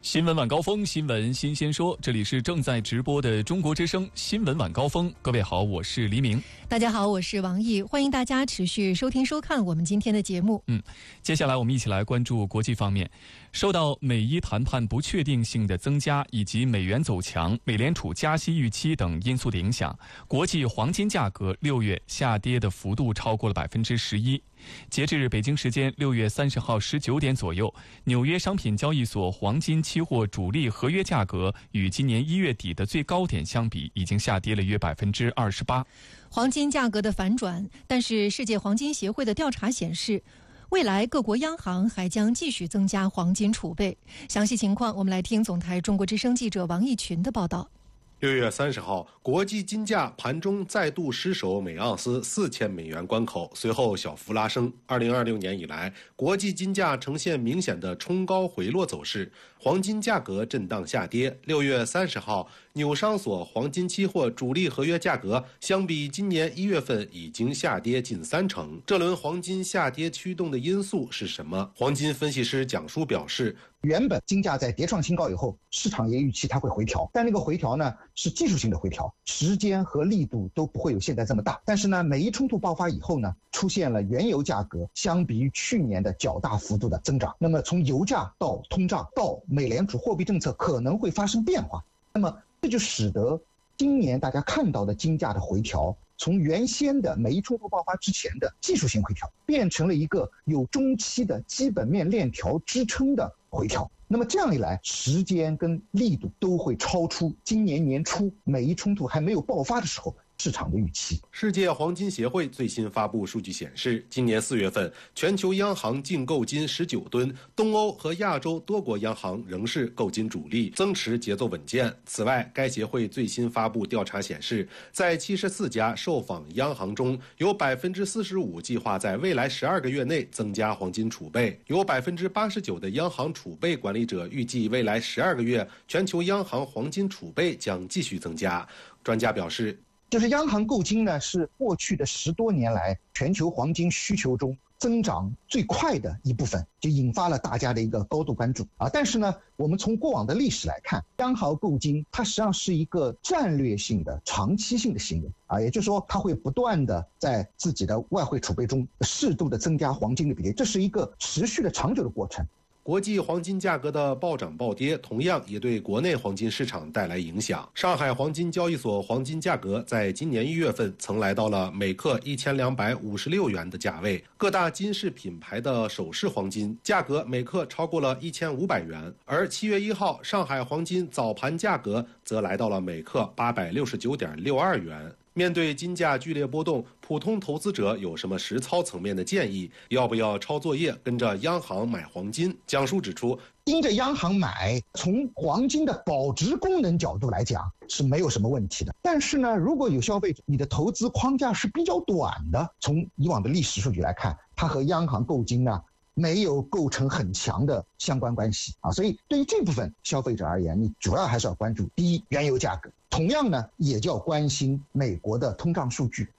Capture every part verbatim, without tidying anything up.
新闻晚高峰，新闻新鲜说，这里是正在直播的中国之声新闻晚高峰。各位好，我是黎明。 大家好，我是王毅，欢迎大家持续收听收看我们今天的节目。 嗯，接下来我们一起来关注国际方面。受到美伊谈判不确定性的增加以及美元走强、美联储加息预期等因素的影响，国际黄金价格六月下跌的幅度超过了百分之十一。截至北京时间六月三十号十九点左右，纽约商品交易所黄金期货主力合约价格与今年一月底的最高点相比，已经下跌了约百分之二十八。 黄金价格的反转，但是世界黄金协会的调查显示，未来各国央行还将继续增加黄金储备。详细情况，我们来听总台中国之声记者王毅群的报道。 六月三十号，国际金价盘中再度失守每盎司四千美元关口，随后小幅拉升。二零二六年以来，国际金价呈现明显的冲高回落走势，黄金价格震荡下跌。六月三十号，纽商所黄金期货主力合约价格相比今年一月份已经下跌近三成。这轮黄金下跌驱动的因素是什么？黄金分析师蒋叔表示， 原本金价在跌创新高以后，市场也预期它会回调，但那个回调呢是技术性的回调，时间和力度都不会有现在这么大。但是呢，美伊冲突爆发以后呢，出现了原油价格相比于去年的较大幅度的增长。那么从油价到通胀到美联储货币政策可能会发生变化，那么这就使得今年大家看到的金价的回调，从原先的美伊冲突爆发之前的技术性回调，变成了一个有中期的基本面链条支撑的回调。那么这样一来，时间跟力度都会超出今年年初美伊冲突还没有爆发的时候市场的预期。 世界黄金协会最新发布数据显示，今年四月份全球央行净购金十九吨，东欧和亚洲多国央行仍是购金主力，增持节奏稳健。此外，该协会最新发布调查显示，在七十四家受访央行中，有百分之四十五计划在未来十二个月内增加黄金储备，有百分之八十九的央行储备管理者预计未来十二个月全球央行黄金储备将继续增加。专家表示， 就是央行购金呢，是过去的十多年来全球黄金需求中增长最快的一部分，就引发了大家的一个高度关注啊。但是呢，我们从过往的历史来看，央行购金它实际上是一个战略性的、长期性的行为啊，也就是说，它会不断的在自己的外汇储备中适度的增加黄金的比例，这是一个持续的、长久的过程。 国际黄金价格的暴涨暴跌，同样也对国内黄金市场带来影响。上海黄金交易所黄金价格在今年一月份曾来到了每克一千两百五十六元的价位，各大金饰品牌的首饰黄金价格每克超过了一千五百元，而七月一号上海黄金早盘价格则来到了每克八百六十九点六二元。面对金价剧烈波动，普通投资者有什么实操层面的建议？要不要抄作业，跟着央行买黄金？蒋叔指出， 盯着央行买，从黄金的保值功能角度来讲是没有什么问题的。但是呢，如果有消费者你的投资框架是比较短的，从以往的历史数据来看，它和央行购金呢没有构成很强的相关关系啊。所以对于这部分消费者而言，你主要还是要关注第一，原油价格。同样呢，也就要关心美国的通胀数据。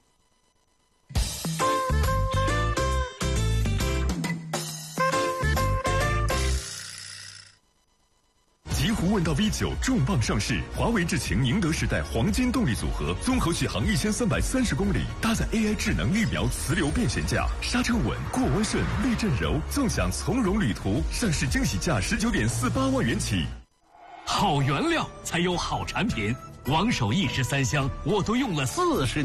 极狐问道 V 九 重磅上市，华为智擎宁德时代黄金动力组合，综合续航一千三百三十公里，搭载 A I 智能预瞄磁流变悬架，刹车稳，过弯顺，避震柔，纵享从容旅途。上市惊喜价十九点四八万元起。 好原料才有好产品，王守一石三香我都用了四十年。